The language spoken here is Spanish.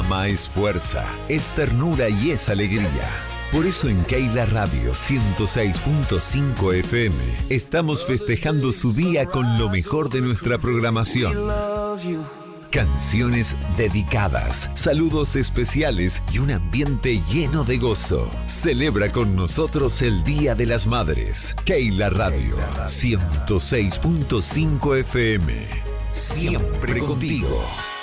Mamá es fuerza, es ternura y es alegría. Por eso en Keila Radio 106.5 FM estamos festejando su día con lo mejor de nuestra programación. Canciones dedicadas, saludos especiales y un ambiente lleno de gozo. Celebra con nosotros el Día de las Madres. Keila Radio 106.5 FM. Siempre contigo.